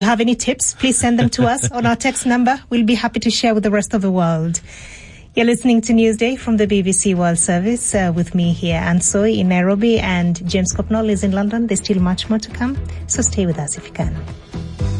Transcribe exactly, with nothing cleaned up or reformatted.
have any tips, please send them to us on our text number. We'll be happy to share with the rest of the world. You're listening to Newsday from the B B C World Service uh, with me here, Anne Soy in Nairobi, and James Copnall is in London. There's still much more to come, so stay with us if you can.